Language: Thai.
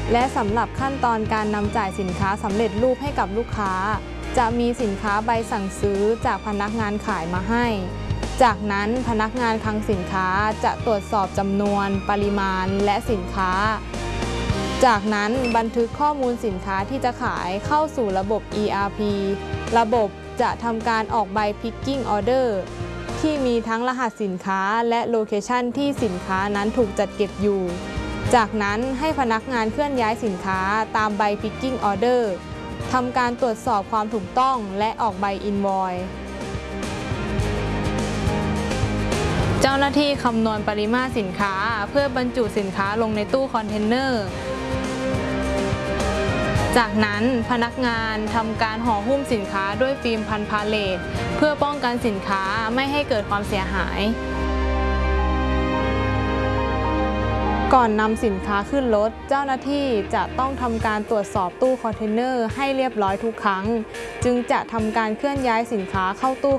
และสำหรับขั้นตอนการนำจ่ายสินค้าสำเร็จรูปให้กับลูกค้าจะมีสินค้าใบสั่งซื้อจากพนักงานขายมาให้จากนั้นพนักงานคลังสินค้าจะตรวจสอบจำนวนปริมาณและสินค้าจากนั้นบันทึกข้อมูลสินค้าที่จะขายเข้าสู่ระบบ ERP ระบบจะทำการออกใบ Picking Order ที่มีทั้งรหัสสินค้าและโลเคชันที่สินค้านั้นถูกจัดเก็บอยู่จากนั้นให้พนักงานเคลื่อนย้ายสินค้าตามใบ Picking Order ทำการตรวจสอบความถูกต้องและออกใบ Invoice เจ้าหน้าที่คำนวณปริมาตรสินค้าเพื่อบรรจุสินค้าลงในตู้คอนเทนเนอร์จากนั้นพนักงานทำการห่อหุ้มสินค้าด้วยฟิล์มพันพาเลทเพื่อป้องกันสินค้าไม่ให้เกิดความเสียหายก่อนนำสินค้าขึ้นรถเจ้าหน้าที่จะต้องทำการตรวจสอบตู้คอนเทนเนอร์ให้เรียบร้อยทุกครั้งจึงจะทำการเคลื่อนย้ายสินค้าเข้าตู้